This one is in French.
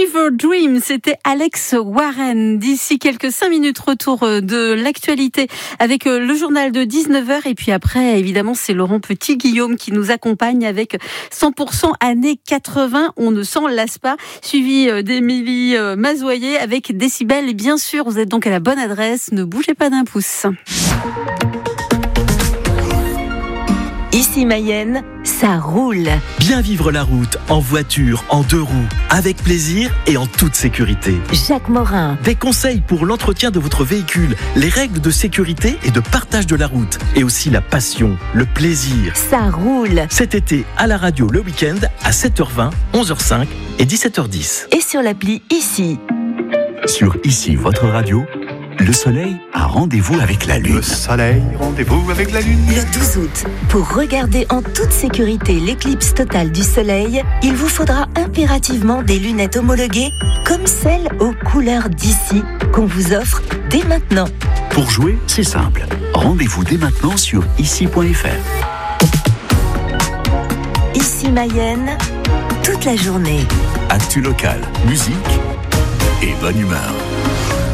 Fever Dream, c'était Alex Warren. D'ici quelques 5 minutes, retour de l'actualité avec le journal de 19h. Et puis après, évidemment, c'est Laurent Petit-Guillaume qui nous accompagne avec 100% années 80. On ne s'en lasse pas. Suivi d'Émilie Mazoyer avec Décibel. Et bien sûr, vous êtes donc à la bonne adresse. Ne bougez pas d'un pouce. Ici Mayenne, ça roule. Bien vivre la route, en voiture, en 2 roues, avec plaisir et en toute sécurité. Jacques Morin. Des conseils pour l'entretien de votre véhicule, les règles de sécurité et de partage de la route. Et aussi la passion, le plaisir. Ça roule. Cet été, à la radio le week-end, à 7h20, 11h05 et 17h10. Et sur l'appli Ici. Sur Ici, votre radio, le soleil a rendez-vous avec la lune. Le soleil, rendez-vous avec la lune. Le 12 août, pour regarder en toute sécurité l'éclipse totale du soleil, il vous faudra impérativement des lunettes homologuées comme celles aux couleurs d'Ici qu'on vous offre dès maintenant. Pour jouer, c'est simple. Rendez-vous dès maintenant sur ici.fr. Ici Mayenne, toute la journée. Actu local, musique et bonne humeur.